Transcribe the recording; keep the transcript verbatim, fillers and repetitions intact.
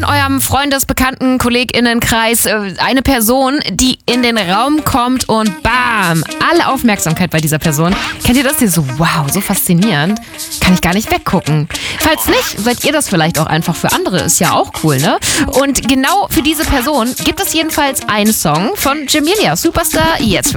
in eurem Freundes-, Bekannten-, KollegInnenkreis äh, eine Person, die in den Raum kommt und bam, alle Aufmerksamkeit bei dieser Person. Kennt ihr das? Ihr so, wow, so faszinierend. Kann ich gar nicht weggucken. Falls nicht, seid ihr das vielleicht auch einfach für andere. Ist ja auch cool, ne? Und genau für diese Person gibt es jedenfalls einen Song von Jamelia Superstar jetzt.